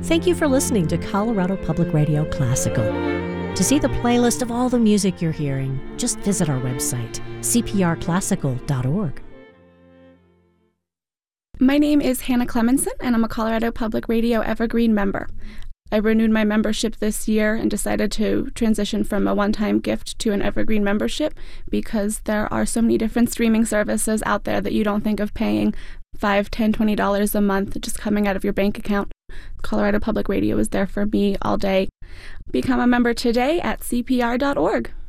Thank you for listening to Colorado Public Radio Classical. To see the playlist of all the music you're hearing, just visit our website, cprclassical.org. My name is Hannah Clemenson, and I'm a Colorado Public Radio Evergreen member. I renewed my membership this year and decided to transition from a one-time gift to an Evergreen membership because there are so many different streaming services out there that you don't think of paying $5, $10, $20 a month just coming out of your bank account. Colorado Public Radio is there for me all day. Become a member today at cpr.org.